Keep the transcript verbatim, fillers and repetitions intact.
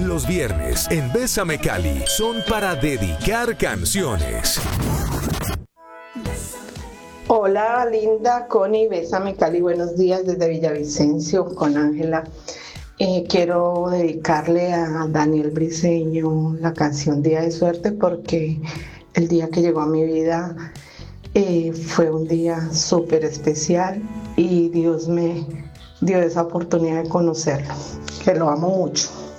Los viernes en Bésame Cali son para dedicar canciones. Hola, linda Connie, Bésame Cali, buenos días desde Villavicencio con Ángela. Eh, quiero dedicarle a Daniel Briceño la canción Día de Suerte porque el día que llegó a mi vida eh, fue un día súper especial y Dios me dio esa oportunidad de conocerlo, que lo amo mucho.